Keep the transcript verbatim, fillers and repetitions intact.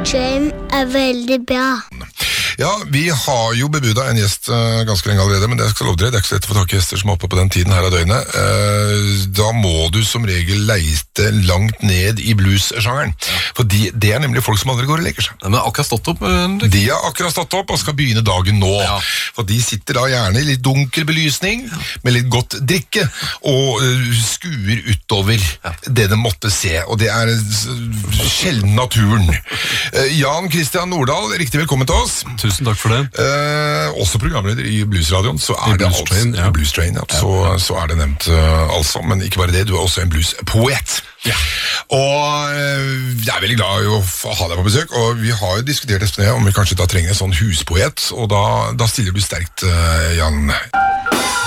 Jane er veldig bra. Ja, vi har jo bebudet en gjest uh, ganske lenge allerede, men det skal lov dere, det er ikke så lett å få tak i gjester som er oppe på den tiden her av døgnet. Uh, da må du som regel leite langt ned i blues-sjangeren, ja. For de, det er nemlig folk som aldri går og leker seg. Ja, men akkurat stått opp? Uh, de har akkurat stått opp og skal begynne dagen nå, ja. For de sitter da gjerne i litt dunkel belysning, ja. Med litt godt drikke, og uh, skuer utover ja. Det de måtte se, og det er uh, sjelden naturen. Uh, Jan Christian Nordahl, riktig velkommen til oss. Tusen takk for det. Eh, også programleder i Bluesradioen, så er I det Blues Train, altså, ja. Blues Train, ja. Så, så er det nevnt uh, altså, men ikke bare det, du er også en bluespoet. Ja. Og uh, jeg er veldig glad i å ha deg på besøk, og vi har jo diskutert Espen, om vi kanskje da trenger en sånn huspoet, og da, da stiller du sterkt, uh, Jan.